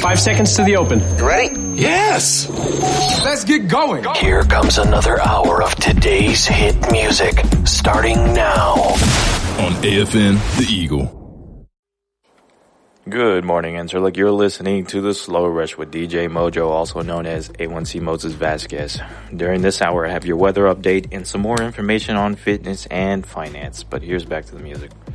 5 seconds to the open. You ready? Yes! Let's get going. Here comes another hour of today's hit music, starting now. On AFN, The Eagle. Good morning, Interlook. You're listening to The Slow Rush with DJ Mojo, also known as A1C Moses Vasquez. During this hour, I have your weather update and some more information on fitness and finance. But here's back to the music.